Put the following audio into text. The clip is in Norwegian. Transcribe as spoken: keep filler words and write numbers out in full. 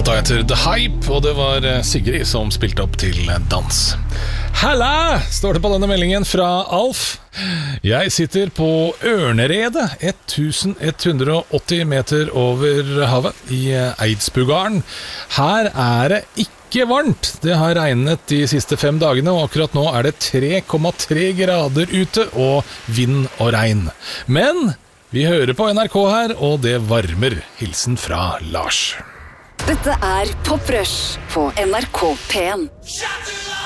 Låta heter The Hype, og det var Sigrid som spilte opp til dans. Halla, står det på denne meldingen fra Alf. Jeg sitter på Ørneredet, elleven åtti meter over havet i Eidsbugarden. Her er det ikke varmt. Det har regnet de siste fem dagene, og akkurat nå er det tre komma tre grader ute og vind og regn. Men vi hører på N R K her, og det varmer. Hilsen fra Lars. Dette er Pop Rush på N R K P en.